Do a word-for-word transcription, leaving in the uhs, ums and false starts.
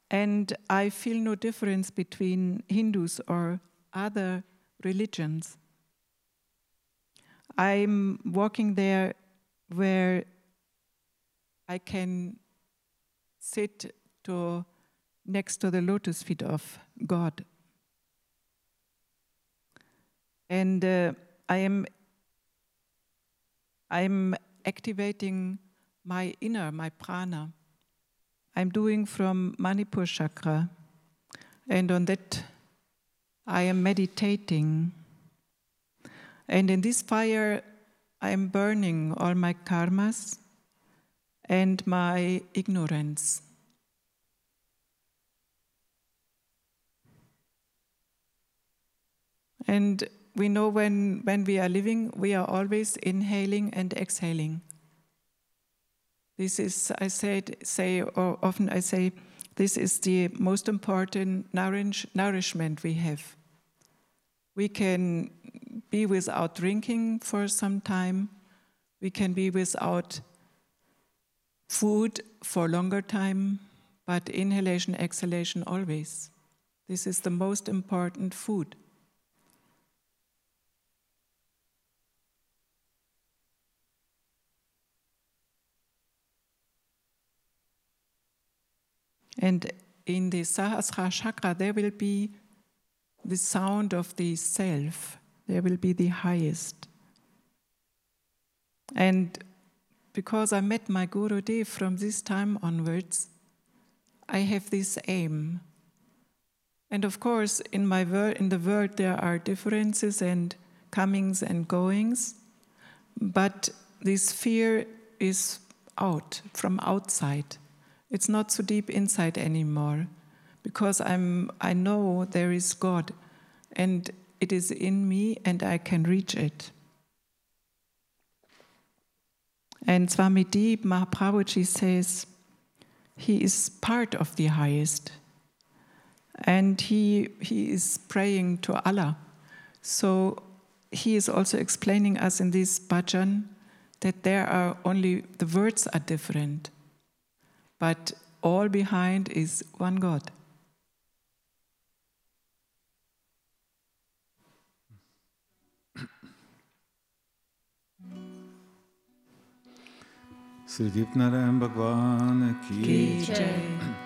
And I feel no difference between Hindus or other religions. I'm walking there where I can sit to next to the lotus feet of God. And uh, I am I'm activating my inner, my prana. I'm doing from Manipur chakra. And on that, I am meditating. And in this fire, I am burning all my karmas and my ignorance. And we know when, when we are living, we are always inhaling and exhaling. This is, I said, say, or often I say, this is the most important nourish, nourishment we have. We can be without drinking for some time. We can be without food for a longer time, but inhalation, exhalation always. This is the most important food. And in the Sahasrara chakra, there will be the sound of the self. There will be the highest. And because I met my Guru Dev from this time onwards, I have this aim. And of course, in my wor- in the world there are differences and comings and goings, but this fear is out, from outside. It's not so deep inside anymore, because I'm, I know there is God, and it is in me, and I can reach it. And Swami Deep Mahaprabhuji says, he is part of the highest, and he, he is praying to Allah. So he is also explaining us in this bhajan that there are only, the words are different, but all behind is one God. Sri Deep Narayan Bhagwan ki Jai.